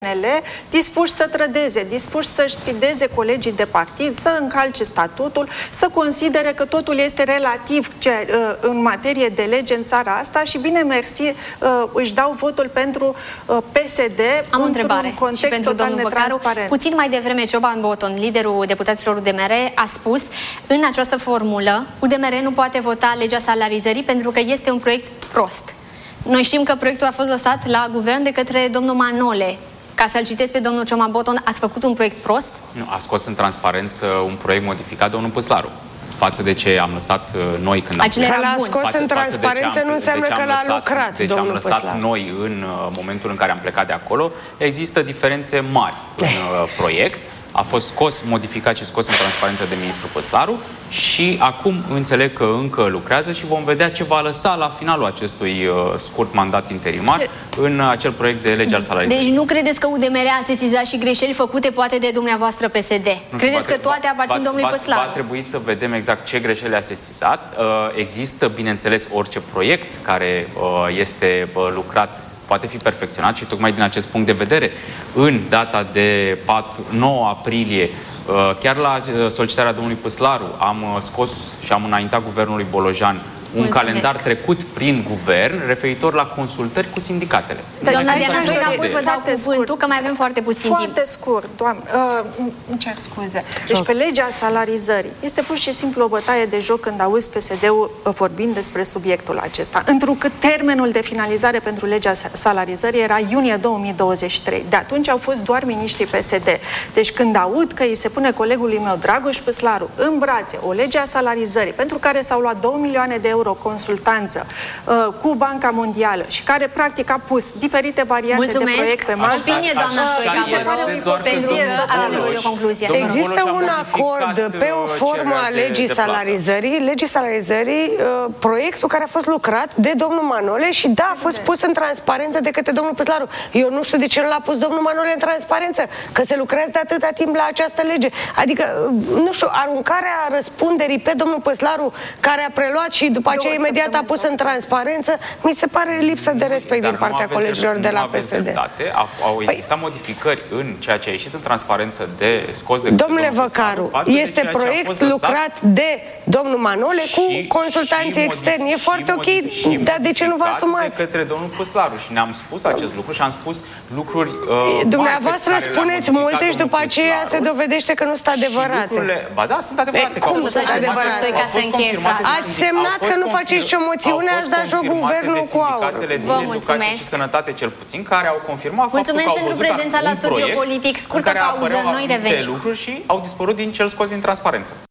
dispuși să trădeze, dispuși să-și sfideze colegii de partid, să încalce statutul, să considere că totul este relativ în materie de lege în țara asta și bine mersi își dau votul pentru PSD. Am o întrebare context și pentru total domnul Văcaru. Puțin mai devreme Cioban Boton, liderul deputaților UDMR, a spus în această formulă UDMR nu poate vota legea salarizării pentru că este un proiect prost. Noi știm că proiectul a fost lăsat la guvern de către domnul Manole. Ca să-l citesc pe domnul Cioban Boton, ați făcut un proiect prost? Nu, a scos în transparență un proiect modificat domnul Păslaru. Față de ce am lăsat noi când am plecat. Că l-a scos în transparență nu înseamnă că l-a lucrat, deci domnul am lăsat Păslaru. noi în momentul în care am plecat de acolo. Există diferențe mari în proiect. A fost scos, modificat și scos în transparență de ministrul Păslaru și acum înțeleg că încă lucrează și vom vedea ce va lăsa la finalul acestui scurt mandat interimar în acel proiect de lege al salarizării. Deci nu credeți că UDMR a sesizat și greșeli făcute poate de dumneavoastră PSD? Credeți că toate aparțin domnului Păslaru? Va trebui să vedem exact ce greșeli a sesizat. Există, bineînțeles, orice proiect care este lucrat poate fi perfecționat și tocmai din acest punct de vedere, în data de 9 aprilie, chiar la solicitarea domnului Păslaru, am scos și am înaintat guvernului Bolojan un calendar trecut prin guvern referitor la consultări cu sindicatele. Doamna Diana Stoica, apoi vă dau cuvântul, că mai avem foarte puțin timp. Foarte scurt, doamnă, îmi cer scuze. Deci pe legea salarizării este pur și simplu o bătaie de joc când auzi PSD-ul vorbind despre subiectul acesta. Întrucât termenul de finalizare pentru legea salarizării era iunie 2023. De atunci au fost doar miniștrii PSD. Deci când aud că îi se pune colegului meu Dragoș Păslaru în brațe o lege a salarizării pentru care s-au luat 2 milioane de euro consultanță cu Banca Mondială și care practic a pus diferite variante de proiect pe masă. Opinie, doamna Stoica, pentru că avem nevoie de o concluzie. Există un acord pe o formă a legii salarizării, proiectul care a fost lucrat de domnul Manole și da, a fost pus în transparență de către domnul Păslaru. Eu nu știu de ce nu l-a pus domnul Manole în transparență, că se lucrează de atâta timp la această lege. Adică, nu știu, aruncarea răspunderii pe domnul Păslaru, care a preluat și după aceea imediat a pus în transparență, mi se pare lipsă de respect din partea colegilor de la PSD. Au existat modificări în ceea ce a ieșit în transparență de scos de domnule Văcaru, este proiect lucrat de domnul Manole cu consultanții externi. E foarte ok, dar de ce nu vă asumați? De către domnul Păslaru și ne-am spus acest lucru și am spus lucruri dumneavoastră spuneți multe și după aceea se dovedește că nu sunt adevărate. Ba da, sunt adevărate. Cum să știți, doamna Stoica, să încheie frate? Ați semnat că nu faceți nicio moțiune, ați dat joc guvernul cu aur. Vă mulțumesc. Și sănătate cel puțin, care au confirmat mulțumesc faptul că au pentru prezența la Studio Politic. Scurtă pauză, noi revenim. lucruri și au dispărut din cel scos din transparență.